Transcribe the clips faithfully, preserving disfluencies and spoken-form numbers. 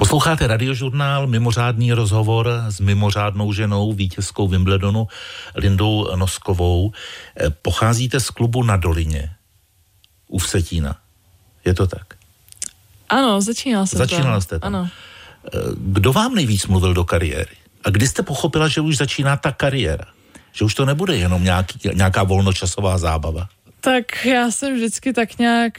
Posloucháte Radiožurnál, mimořádný rozhovor s mimořádnou ženou, vítězkou Wimbledonu, Lindou Noskovou. Pocházíte z klubu Na Dolině u Vsetína. Je to tak? Ano, začínala jsem Začínala tam. jste tam. Ano. Kdo vám nejvíc mluvil do kariéry? A kdy jste pochopila, že už začíná ta kariéra? Že už to nebude jenom nějaký, nějaká volnočasová zábava? Tak já jsem vždycky tak nějak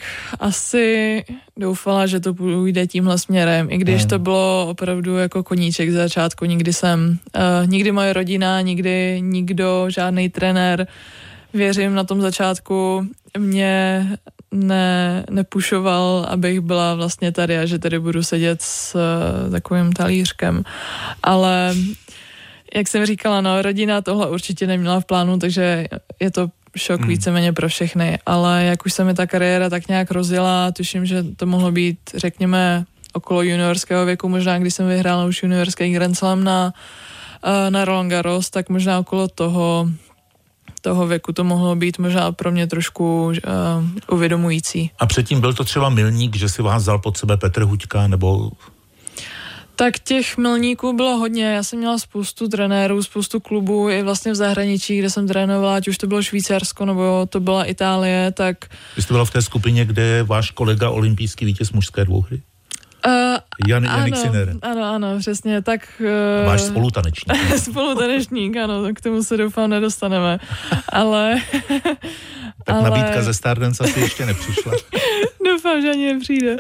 asi doufala, že to půjde tímhle směrem, i když hmm. to bylo opravdu jako koníček z začátku. Nikdy jsem, uh, nikdy moje rodina, nikdy nikdo, žádný trenér, věřím, na tom začátku mě ne, nepušoval, abych byla vlastně tady a že tady budu sedět s uh, takovým talířkem. Ale jak jsem říkala, no, rodina tohle určitě neměla v plánu, takže je to šok hmm. víceméně pro všechny, ale jak už se mi ta kariéra tak nějak rozjela, tuším, že to mohlo být, řekněme, okolo juniorského věku, možná když jsem vyhrála už juniorský Grand Slam na, na Roland Garros, tak možná okolo toho, toho věku to mohlo být možná pro mě trošku uh, uvědomující. A předtím byl to třeba milník, že si vás vzal pod sebe Petr Huďka, nebo... Tak těch milníků bylo hodně. Já jsem měla spoustu trenérů, spoustu klubů i vlastně v zahraničí, kde jsem trénovala, ať už to bylo Švýcarsko nebo to byla Itálie, tak... Vy jste byla v té skupině, kde je váš kolega olympijský vítěz mužské dvouhry? Uh, Jan, ano, Jannik Sinner. Ano, ano, přesně, tak... Uh, váš spolutanečník. spolutanečník, ano, k tomu se doufám nedostaneme, ale... Tak ale... nabídka ze Stardance asi ještě nepřišla. Doufám, že ani nepřijde.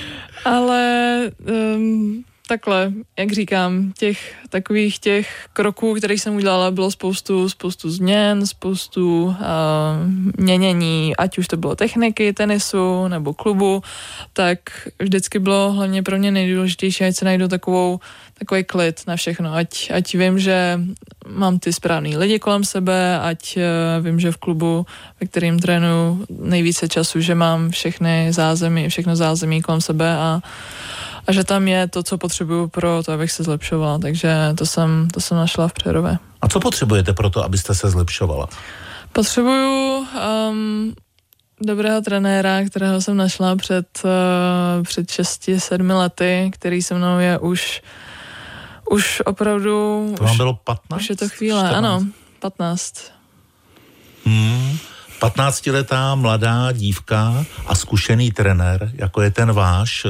Ale... Um, Takhle, jak říkám, těch takových těch kroků, které jsem udělala, bylo spoustu, spoustu změn, spoustu uh, měnění, ať už to bylo techniky, tenisu nebo klubu, tak vždycky bylo hlavně pro mě nejdůležitější, ať se najdu takovou, takový klid na všechno, ať, ať vím, že mám ty správný lidi kolem sebe, ať uh, vím, že v klubu, ve kterým trénuju nejvíce času, že mám všechny zázemí, všechno zázemí kolem sebe a a že tam je to, co potřebuju pro to, abych se zlepšovala, takže to jsem, to jsem našla v Přerově. A co potřebujete pro to, abyste se zlepšovala? Potřebuju um, dobrého trenéra, kterého jsem našla před, uh, před šesti, sedmi lety, který se mnou je už, už opravdu... To vám bylo patnáct? Už je to chvíle, čtrnáct. Ano, patnáct. Hmm. patnáctiletá mladá dívka a zkušený trenér, jako je ten váš,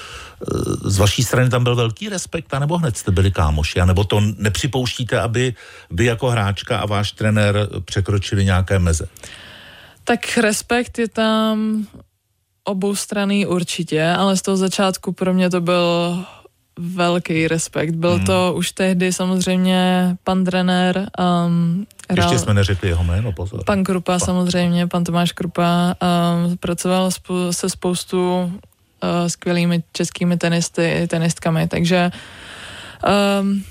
z vaší strany tam byl velký respekt, anebo hned jste byli kámoši, anebo to nepřipouštíte, aby vy jako hráčka a váš trenér překročili nějaké meze? Tak respekt je tam oboustranný určitě, ale z toho začátku pro mě to byl velký respekt. Byl hmm. to už tehdy samozřejmě pan trenér. Um, Ještě jsme neřekli jeho jméno, pozor. Pan Krupa pan. samozřejmě, pan Tomáš Krupa. Um, pracoval sp- se spoustu uh, skvělými českými tenisty, tenistkami, takže um,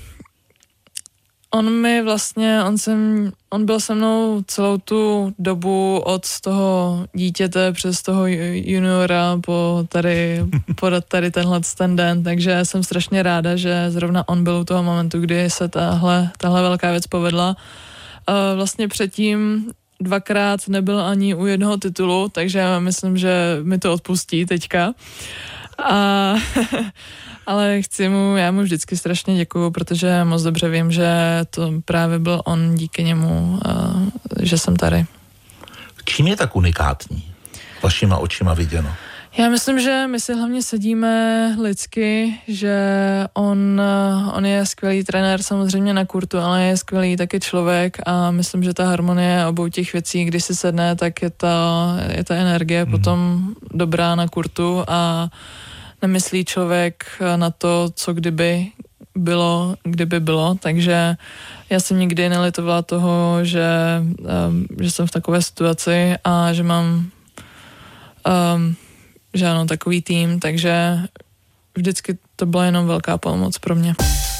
on mi vlastně, on, jsem, on byl se mnou celou tu dobu od toho dítěte přes toho juniora po tady, po tady tenhle ten den, takže jsem strašně ráda, že zrovna on byl u toho momentu, kdy se tahle, tahle velká věc povedla. Uh, vlastně předtím dvakrát nebyl ani u jednoho titulu, takže myslím, že mi to odpustí teďka. A... Ale chci mu, já mu vždycky strašně děkuju, protože moc dobře vím, že to právě byl on, díky němu, uh, že jsem tady. Čím je tak unikátní? Vašima očima viděno. Já myslím, že my si hlavně sedíme lidsky, že on, on je skvělý trenér samozřejmě na kurtu, ale je skvělý taky člověk a myslím, že ta harmonie obou těch věcí, když si sedne, tak je ta, je ta energie mm. potom dobrá na kurtu a nemyslí člověk na to, co kdyby bylo, kdyby bylo, takže já jsem nikdy nelitovala toho, že, um, že jsem v takové situaci a že mám um, že ano, takový tým, takže vždycky to byla jenom velká pomoc pro mě.